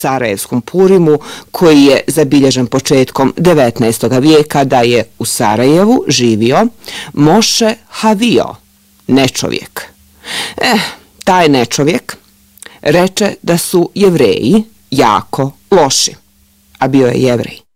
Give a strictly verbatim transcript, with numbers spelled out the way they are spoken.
Sarajevskom Purimu koji je zabilježen početkom devetnaestog vijeka da je u Sarajevu živio Moše Havio, nečovjek. Eh, taj nečovjek reče da su Jevreji jako loši, a bio je Jevrej.